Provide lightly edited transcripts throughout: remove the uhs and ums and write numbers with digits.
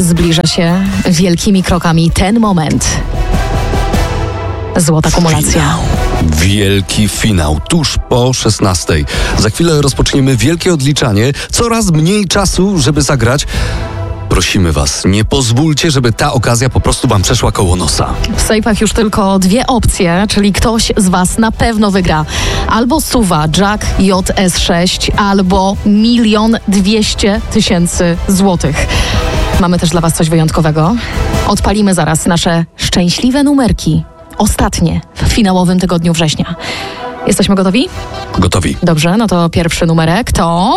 Zbliża się wielkimi krokami ten moment. Złota kumulacja. Finał. Wielki finał, tuż po 16. Za chwilę rozpoczniemy wielkie odliczanie. Coraz mniej czasu, żeby zagrać. Prosimy was, nie pozwólcie, żeby ta okazja po prostu wam przeszła koło nosa. W sejfach już tylko dwie opcje, czyli ktoś z was na pewno wygra. Albo suwa Jack JS6, albo 1 200 000 złotych. Mamy też dla was coś wyjątkowego. Odpalimy zaraz nasze szczęśliwe numerki. Ostatnie w finałowym tygodniu września. Jesteśmy gotowi? Gotowi. Dobrze, no to pierwszy numerek to...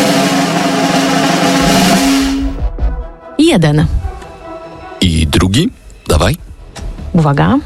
1. I drugi? Dawaj. Uwaga.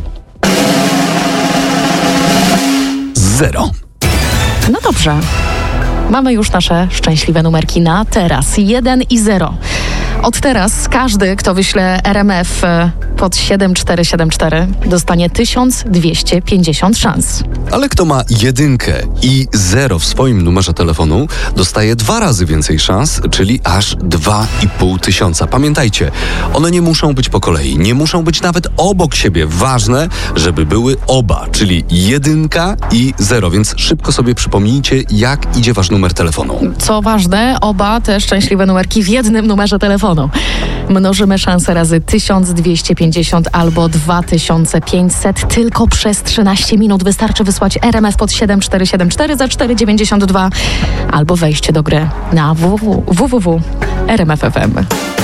0. No dobrze. Mamy już nasze szczęśliwe numerki na teraz. 1 i 0. Od teraz każdy, kto wyśle RMF pod 7474, dostanie 1250 szans. Ale kto ma 1 i 0 w swoim numerze telefonu, dostaje 2 razy więcej szans, czyli aż 2500. Pamiętajcie, one nie muszą być po kolei, nie muszą być nawet obok siebie. Ważne, żeby były oba, czyli 1 i 0, więc szybko sobie przypomnijcie, jak idzie wasz numer telefonu. Co ważne, oba te szczęśliwe numerki w jednym numerze telefonu. Mnożymy szanse razy 1250 albo 2500 tylko przez 13 minut. Wystarczy wysłać RMF pod 7474 za 4,92 albo wejście do gry na www.rmf.fm.